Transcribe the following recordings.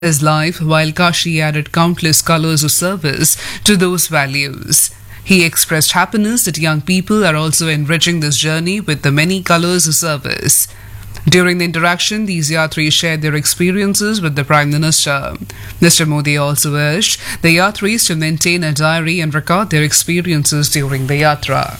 his life, while Kashi added countless colors of service to those values. He expressed happiness that young people are also enriching this journey with the many colors of service. During the interaction, these Yatris shared their experiences with the Prime Minister. Mr. Modi also urged the Yatris to maintain a diary and record their experiences during the Yatra.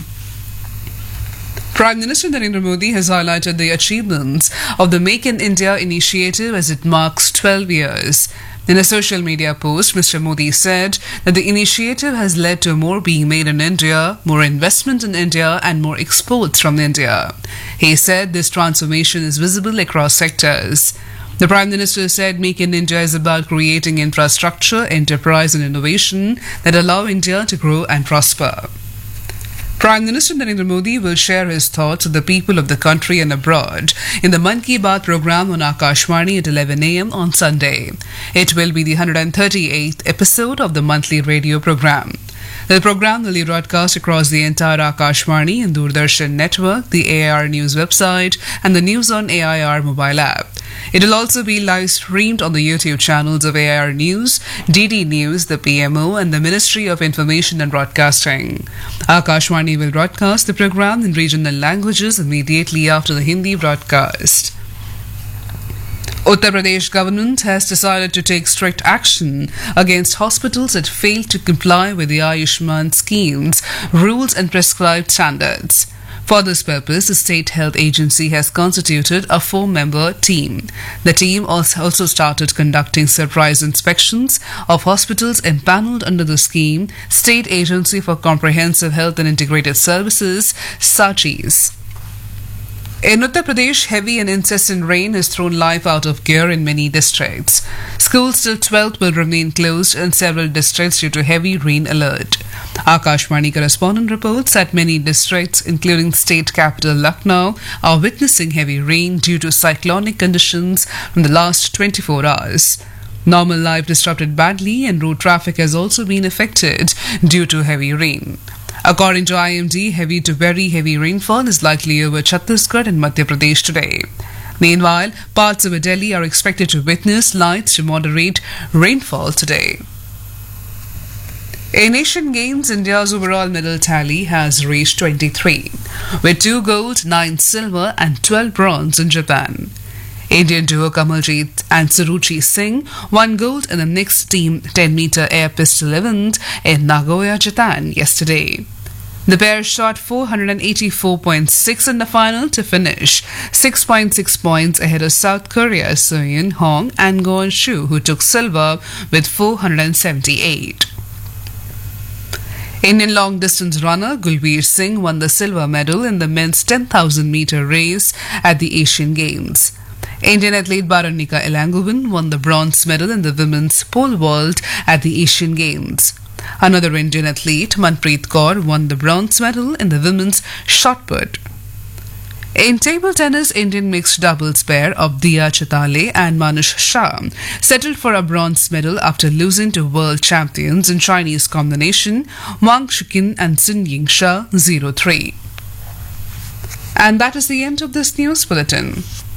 Prime Minister Narendra Modi has highlighted the achievements of the Make in India initiative as it marks 12 years. In a social media post, Mr. Modi said that the initiative has led to more being made in India, more investment in India, and more exports from India. He said this transformation is visible across sectors. The Prime Minister said Make in India is about creating infrastructure, enterprise, and innovation that allow India to grow and prosper. Prime Minister Narendra Modi will share his thoughts with the people of the country and abroad in the Mann Ki Baat program on Akashvani at 11 a.m. on Sunday. It will be the 138th episode of the monthly radio program. The program will be broadcast across the entire Akashvani and Doordarshan network, the AIR News website, and the News on AIR mobile app. It will also be live streamed on the YouTube channels of AIR News, DD News, the PMO, and the Ministry of Information and Broadcasting. Akashvani will broadcast the program in regional languages immediately after the Hindi broadcast. Uttar Pradesh government has decided to take strict action against hospitals that fail to comply with the Ayushman scheme's rules and prescribed standards. For this purpose, the State Health Agency has constituted a 4-member team. The team also started conducting surprise inspections of hospitals empaneled under the scheme, State Agency for Comprehensive Health and Integrated Services, SACHIS. In Uttar Pradesh, heavy and incessant rain has thrown life out of gear in many districts. Schools till 12th will remain closed in several districts due to heavy rain alert. Akashvani correspondent reports that many districts, including state capital Lucknow, are witnessing heavy rain due to cyclonic conditions from the last 24 hours. Normal life disrupted badly and road traffic has also been affected due to heavy rain. According to IMD, heavy to very heavy rainfall is likely over Chhattisgarh and Madhya Pradesh today. Meanwhile, parts of Delhi are expected to witness light to moderate rainfall today. In Asian Games, India's overall medal tally has reached 23, with 2 gold, 9 silver and 12 bronze in Japan. Indian duo Kamaljeet and Suruchi Singh won gold in the mixed team 10-meter air pistol event in Nagoya, Japan yesterday. The pair shot 484.6 in the final to finish 6.6 points ahead of South Korea's Soyeon Hong and Goan Shu, who took silver with 478. Indian long-distance runner Gulbir Singh won the silver medal in the men's 10,000-meter race at the Asian Games. Indian athlete Baranika Elangovan won the bronze medal in the women's pole vault at the Asian Games. Another Indian athlete, Manpreet Kaur, won the bronze medal in the women's shot put. In table tennis, Indian mixed doubles pair of Diya Chitale and Manush Shah settled for a bronze medal after losing to world champions in Chinese combination Wang Shuqin and Xin Yingsha 0-3. And that is the end of this news bulletin.